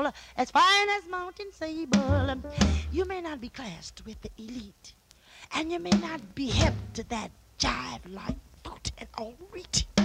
tall, as fine as mountain sable. You may not be classed with the elite, and you may not be hip to that jive like boot and all reach.